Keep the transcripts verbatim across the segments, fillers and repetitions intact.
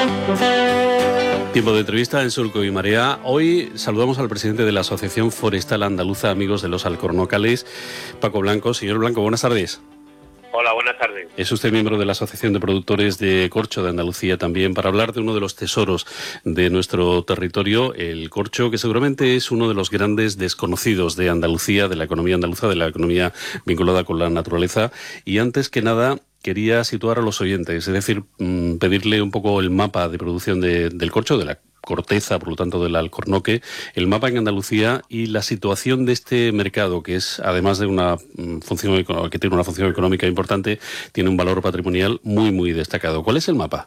Tiempo de entrevista en Surco y Marea. Hoy saludamos al presidente de la Asociación Forestal Andaluza, Amigos de los Alcornocales, Paco Blanco. Señor Blanco, buenas tardes. Hola, buenas tardes. Es usted miembro de la Asociación de Productores de Corcho de Andalucía también, para hablar de uno de los tesoros de nuestro territorio, el corcho, que seguramente es uno de los grandes desconocidos de Andalucía, de la economía andaluza, de la economía vinculada con la naturaleza. Y antes que nada, quería situar a los oyentes, es decir, mmm, pedirle un poco el mapa de producción de, del corcho, de la corteza, por lo tanto del alcornoque, el mapa en Andalucía y la situación de este mercado, que es, además de una función que tiene una función económica importante, tiene un valor patrimonial muy, muy destacado. ¿Cuál es el mapa?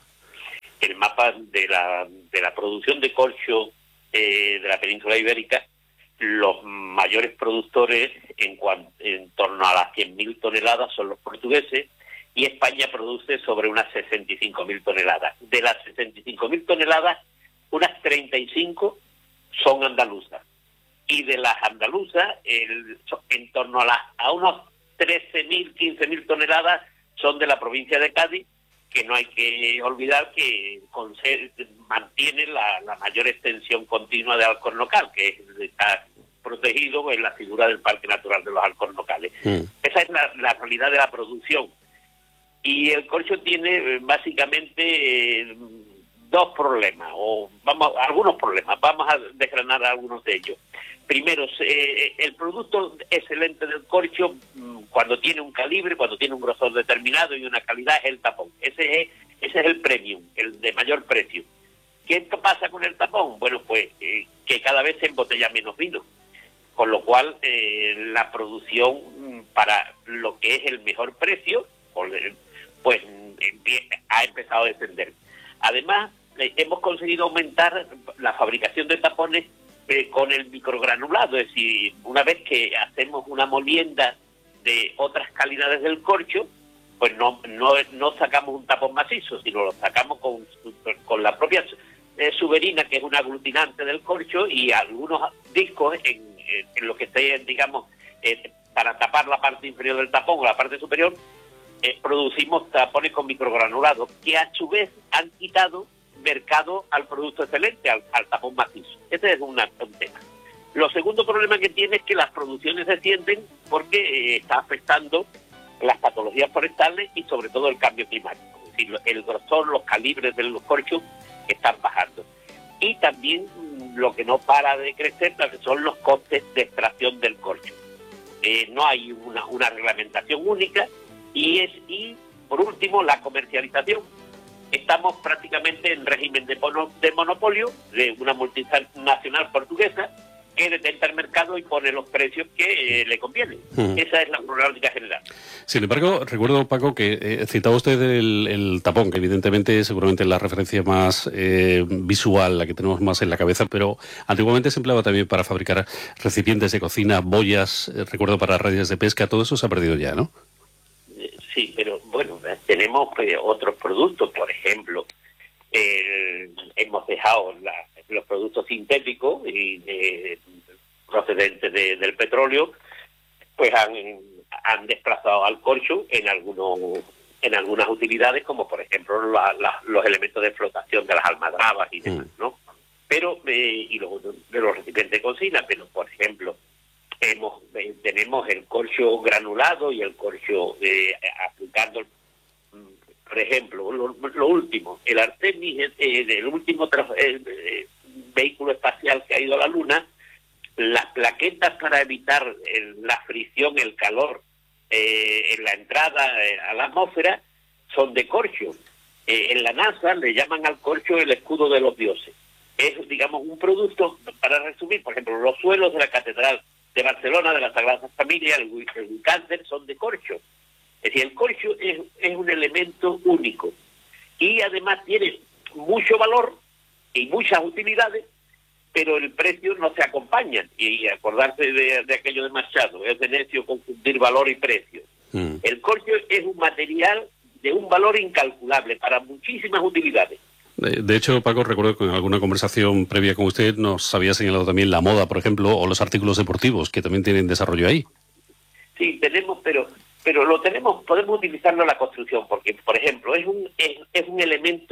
El mapa de la, de la producción de corcho eh, de la península ibérica. Los mayores productores en, cuanto, en torno a las cien mil toneladas son los portugueses, y España produce sobre unas sesenta y cinco mil toneladas. De las sesenta y cinco mil toneladas, unas treinta y cinco son andaluzas. Y de las andaluzas, el, en torno a, la, a unos trece mil, quince mil toneladas son de la provincia de Cádiz, que no hay que olvidar que mantiene la, la mayor extensión continua de Alcornocal, que está protegido en la figura del Parque Natural de los Alcornocales. Mm. Esa es la, la realidad de la producción. Y el corcho tiene básicamente eh, dos problemas, o vamos algunos problemas, vamos a desgranar algunos de ellos. Primero, eh, el producto excelente del corcho, cuando tiene un calibre, cuando tiene un grosor determinado y una calidad, es el tapón. Ese es, ese es el premium, el de mayor precio. ¿Qué pasa con el tapón? Bueno, pues eh, que cada vez se embotella menos vino, con lo cual eh, la producción para lo que es el mejor precio, pues ha empezado a descender. Además, eh, hemos conseguido aumentar la fabricación de tapones eh, con el microgranulado, es decir, una vez que hacemos una molienda de otras calidades del corcho, pues no no, no sacamos un tapón macizo, sino lo sacamos con, con la propia eh, suberina, que es un aglutinante del corcho, y algunos discos en, en, en lo que esté, digamos, eh, para tapar la parte inferior del tapón o la parte superior. Eh, producimos tapones con microgranulado, que a su vez han quitado mercado al producto excelente, al, al tapón macizo. Ese es una, un tema. Lo segundo problema que tiene es que las producciones descienden porque eh, está afectando las patologías forestales y sobre todo el cambio climático. Es decir, el grosor, los calibres de los corchos están bajando. Y también lo que no para de crecer son los costes de extracción del corcho. Eh, no hay una, una reglamentación única. Y es y por último, la comercialización. Estamos prácticamente en régimen de, mono, de monopolio de una multinacional portuguesa que detenta el mercado y pone los precios que eh, le convienen. Uh-huh. Esa es la problemática general. Sin embargo, recuerdo, Paco, que eh, citaba usted el, el tapón, que evidentemente seguramente es la referencia más eh, visual, la que tenemos más en la cabeza, pero antiguamente se empleaba también para fabricar recipientes de cocina, boyas, eh, recuerdo para redes de pesca. Todo eso se ha perdido ya, ¿no? Sí, pero bueno, tenemos eh, otros productos, por ejemplo, eh, hemos dejado la, los productos sintéticos y eh, procedentes de, del petróleo, pues han, han desplazado al corcho en algunos en algunas utilidades, como por ejemplo la, la, los elementos de flotación de las almadrabas y demás, ¿no? Pero eh, y los, de los recipientes de cocina, pero por ejemplo Hemos, eh, tenemos el corcho granulado y el corcho eh, aplicando, por ejemplo, lo, lo último, el Artemis, eh, el último tra- eh, eh, vehículo espacial que ha ido a la Luna, las plaquetas para evitar el, la fricción, el calor eh, en la entrada eh, a la atmósfera son de corcho. Eh, en la NASA le llaman al corcho el escudo de los dioses. Es, digamos, un producto, para resumir, por ejemplo, los suelos de la catedral de Barcelona, de la Sagrada Familia, el, el cáncer, son de corcho. Es decir, el corcho es, es un elemento único y además tiene mucho valor y muchas utilidades, pero el precio no se acompaña. Y acordarse de, de aquello de Machado, es de necio confundir valor y precio. Mm. El corcho es un material de un valor incalculable para muchísimas utilidades. De hecho, Paco, recuerdo que en alguna conversación previa con usted nos había señalado también la moda, por ejemplo, o los artículos deportivos, que también tienen desarrollo ahí. Sí, tenemos, pero pero lo tenemos, podemos utilizarlo en la construcción, porque, por ejemplo, es un es, es un elemento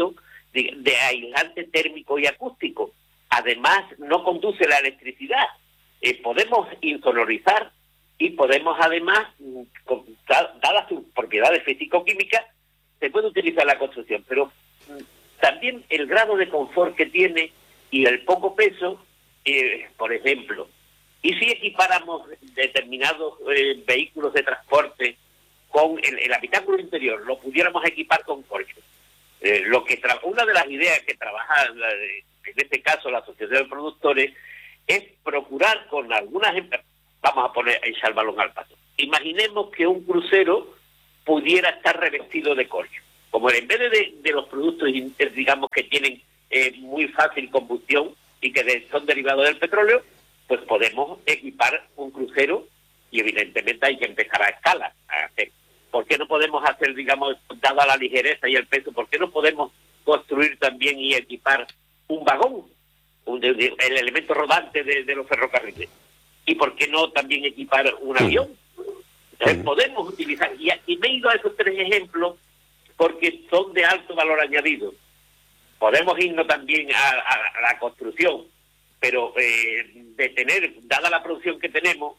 de, de aislante térmico y acústico. Además, no conduce la electricidad. Eh, podemos insonorizar y podemos además, con, dadas sus propiedades físico-químicas, se puede utilizar la construcción, pero también el grado de confort que tiene y el poco peso, eh, por ejemplo, y si equipáramos determinados eh, vehículos de transporte con el, el habitáculo interior, lo pudiéramos equipar con corcho. Eh, lo que tra una de las ideas que trabaja la, en este caso la Asociación de Productores es procurar con algunas empresas, vamos a poner el salbalón al paso. Imaginemos que un crucero pudiera estar revestido de corcho. Como en vez de, de los productos, digamos, que tienen eh, muy fácil combustión y que de, son derivados del petróleo, pues podemos equipar un crucero y evidentemente hay que empezar a escala. A hacer. ¿Por qué no podemos hacer, digamos, dada la ligereza y el peso, por qué no podemos construir también y equipar un vagón, un, de, de, el elemento rodante de, de los ferrocarriles? ¿Y por qué no también equipar un avión? Entonces, podemos utilizar, y, y me he ido a esos tres ejemplos porque son de alto valor añadido. Podemos irnos también a, a, a la construcción, pero eh, de tener, dada la producción que tenemos,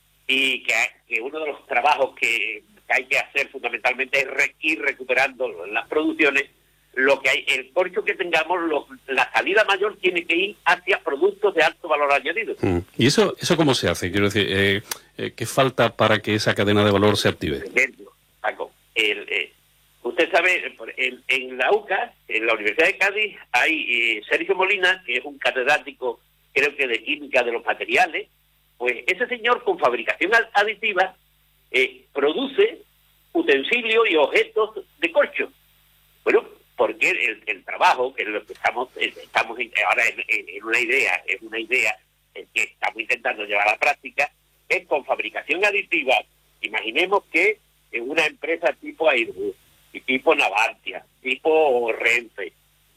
y que, que uno de los trabajos que, que hay que hacer fundamentalmente es re, ir recuperando las producciones, lo que hay, el corcho que tengamos, lo, la salida mayor tiene que ir hacia productos de alto valor añadido. Mm. ¿Y eso eso cómo se hace? Quiero decir, eh, eh, ¿qué falta para que esa cadena de valor se active? Paco, el, eh, usted sabe, en, en la U C A, en la Universidad de Cádiz, hay eh, Sergio Molina, que es un catedrático, creo que de química de los materiales. Pues ese señor, con fabricación aditiva, eh, produce utensilios y objetos de corcho. Bueno, porque el, el trabajo, que es lo que estamos, estamos ahora en, en una idea, es una idea que estamos intentando llevar a la práctica, es con fabricación aditiva. Imaginemos que en una empresa tipo Airbus, y tipo Navantia, tipo Renfe,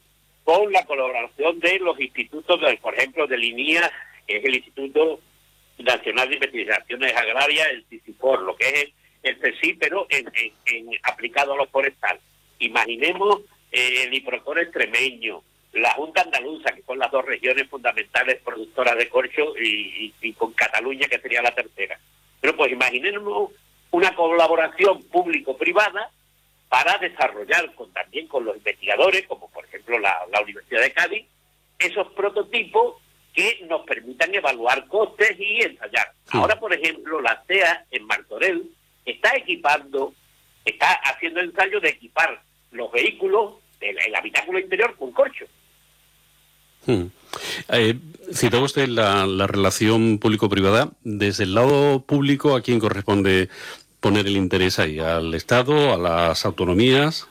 con la colaboración de los institutos, de, por ejemplo, de Linía, que es el Instituto Nacional de Investigaciones Agrarias, el CICIFOR, lo que es el CECI, pero en, en, en aplicado a lo forestal. Imaginemos eh, el IPROCOR extremeño, la Junta Andaluza, que son las dos regiones fundamentales productoras de corcho, y, y, y con Cataluña, que sería la tercera. Pero pues imaginemos una colaboración público-privada para desarrollar con, también con los investigadores, como por ejemplo la, la Universidad de Cádiz, esos prototipos que nos permitan evaluar costes y ensayar. Sí. Ahora, por ejemplo, la C E A en Martorell está equipando, está haciendo ensayo de equipar los vehículos, el, el habitáculo interior con corcho. Hmm. Eh, citaba usted la, la relación público-privada. Desde el lado público, ¿a quién corresponde poner el interés ahí? ¿Al Estado? ¿A las autonomías?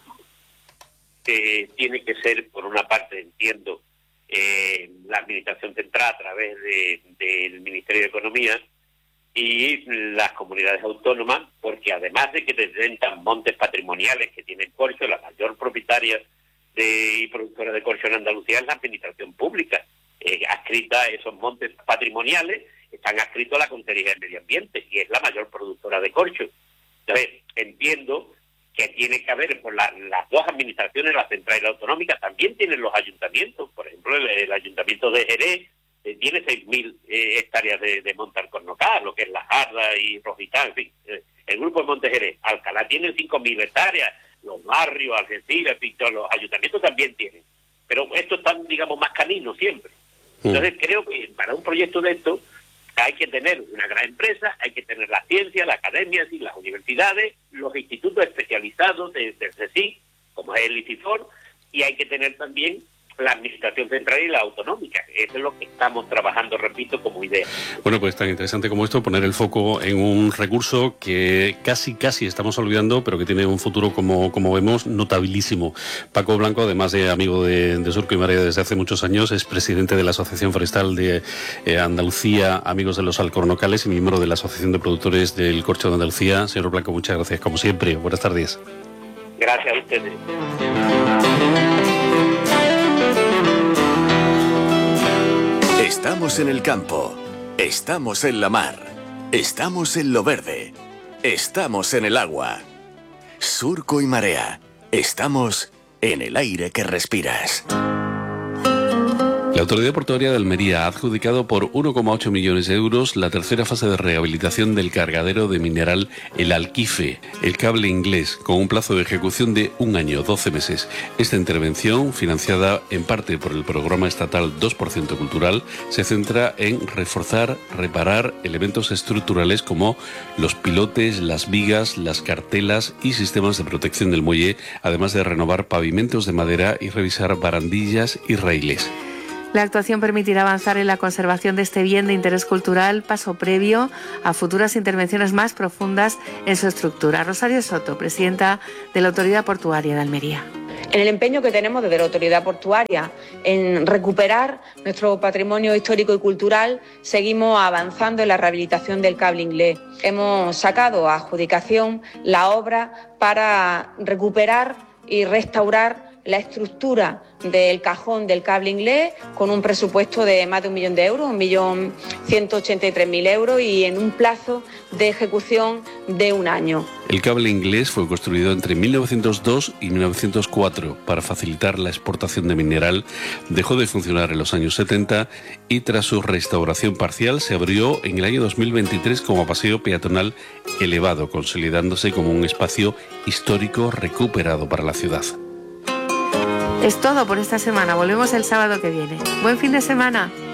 Eh, tiene que ser, por una parte, entiendo, eh, la Administración Central a través de, del Ministerio de Economía y las comunidades autónomas, porque además de que presentan montes patrimoniales que tienen corcho, la mayor propietaria de, y productora de corcho en Andalucía es la Administración Pública. Eh, adscrita a esos montes patrimoniales, están adscritos a la Consejería de Medio Ambiente y es la mayor productora de corcho. Entonces, entiendo que tiene que haber, por la, las dos administraciones, la central y la autonómica, también tienen los ayuntamientos. Por ejemplo, el, el ayuntamiento de Jerez eh, tiene seis mil eh, hectáreas de, de monte alcornocal, lo que es La Jarda y Rojital, en fin. Eh, el grupo de Monte Jerez, Alcalá tiene cinco mil hectáreas, los barrios, Algeciras, en fin, todos los ayuntamientos también tienen. Pero estos están, digamos, más caninos siempre. Entonces, creo que para un proyecto de esto hay que tener una gran empresa, hay que tener la ciencia, la academia, y las universidades, los institutos especializados del de CSIC, como es el ICIFOR, y hay que tener también la Administración Central y la Autonómica. Eso es lo que estamos trabajando, repito, como idea. Bueno, pues tan interesante como esto, poner el foco en un recurso que casi, casi estamos olvidando, pero que tiene un futuro, como, como vemos, notabilísimo. Paco Blanco, además de amigo de, de Surco y Marea desde hace muchos años, es presidente de la Asociación Forestal de eh, Andalucía, Amigos de los Alcornocales, y miembro de la Asociación de Productores del Corcho de Andalucía. Señor Blanco, muchas gracias, como siempre. Buenas tardes. Gracias a ustedes. Estamos en el campo, estamos en la mar, estamos en lo verde, estamos en el agua. Surco y Marea, estamos en el aire que respiras. La Autoridad Portuaria de Almería ha adjudicado por uno coma ocho millones de euros la tercera fase de rehabilitación del cargadero de mineral El Alquife, el cable inglés, con un plazo de ejecución de un año, doce meses. Esta intervención, financiada en parte por el programa estatal dos por ciento Cultural, se centra en reforzar, reparar elementos estructurales como los pilotes, las vigas, las cartelas y sistemas de protección del muelle, además de renovar pavimentos de madera y revisar barandillas y raíles. La actuación permitirá avanzar en la conservación de este bien de interés cultural, paso previo a futuras intervenciones más profundas en su estructura. Rosario Soto, presidenta de la Autoridad Portuaria de Almería. En el empeño que tenemos desde la Autoridad Portuaria en recuperar nuestro patrimonio histórico y cultural, seguimos avanzando en la rehabilitación del cable inglés. Hemos sacado a adjudicación la obra para recuperar y restaurar la estructura del cajón del cable inglés con un presupuesto de más de un millón de euros, un millón ciento ochenta y tres mil euros y en un plazo de ejecución de un año. El cable inglés fue construido entre mil novecientos dos y mil novecientos cuatro para facilitar la exportación de mineral. Dejó de funcionar en los años setenta y tras su restauración parcial se abrió en el año dos mil veintitrés como paseo peatonal elevado, consolidándose como un espacio histórico recuperado para la ciudad. Es todo por esta semana. Volvemos el sábado que viene. Buen fin de semana.